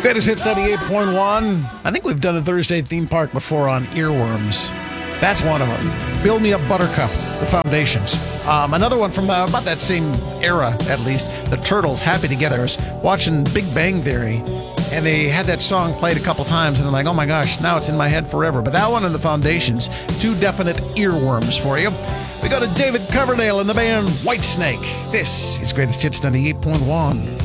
Greatest Hits 98.1. I think we've done a Thursday theme park before on earworms. That's one of them. Build Me Up Buttercup, The Foundations. Another one from about that same era, at least, the Turtles, Happy Together. I was watching Big Bang Theory, and they had that song played a couple times, and I'm like, oh my gosh, now it's in my head forever. But that one and The Foundations, two definite earworms for you. We go to David Coverdale and the band Whitesnake. This is Greatest Hits 98.1.